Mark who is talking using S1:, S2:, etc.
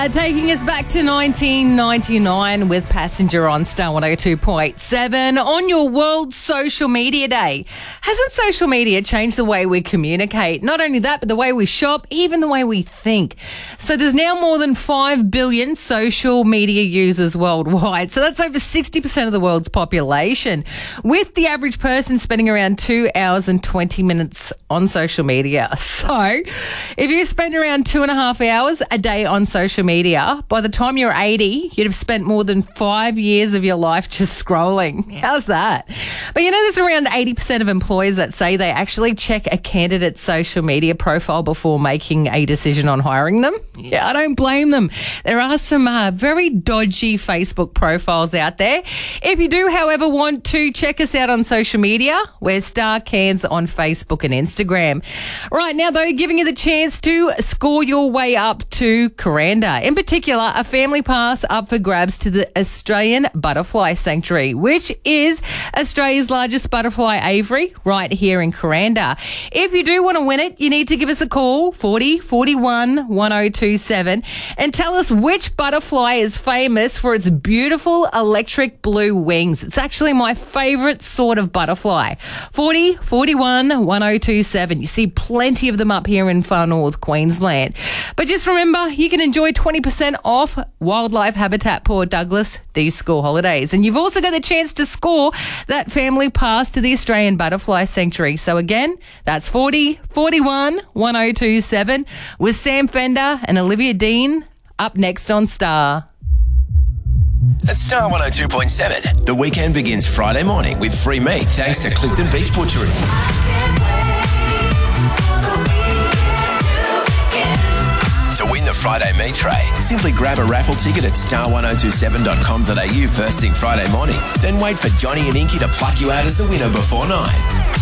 S1: Taking us back to 1999 with Passenger on Star 102.7 on your World Social Media Day. Hasn't social media changed the way we communicate? Not only that, but the way we shop, even the way we think. So there's now more than 5 billion social media users worldwide. So that's over 60% of the world's population, with the average person spending around 2 hours and 20 minutes on social media. So if you spend around 2.5 hours a day on social media, by the time you're 80, you'd have spent more than 5 years of your life just scrolling. How's that? But there's around 80% of employers that say they actually check a candidate's social media profile before making a decision on hiring them. Yeah, I don't blame them. There are some very dodgy Facebook profiles out there. If you do, however, want to check us out on social media, we're Star Cairns on Facebook and Instagram. Right now, though, giving you the chance to score your way up to Kuranda. In particular, a family pass up for grabs to the Australian Butterfly Sanctuary, which is Australia's largest butterfly aviary right here in Kuranda. If you do want to win it, you need to give us a call, 40 41 1027, and tell us which butterfly is famous for its beautiful electric blue wings. It's actually my favourite sort of butterfly. 40 41 1027. You see plenty of them up here in far north Queensland. But just remember, you can enjoy 20% off Wildlife Habitat Port Douglas these school holidays. And you've also got the chance to score that family pass to the Australian Butterfly Sanctuary. So again, that's 40 41 1027 with Sam Fender and Olivia Dean up next on Star.
S2: At Star 102.7, the weekend begins Friday morning with free meat thanks to Clifton Beach Butchery. To win the Friday meat tray, simply grab a raffle ticket at star1027.com.au first thing Friday morning. Then wait for Johnny and Inky to pluck you out as the winner before 9.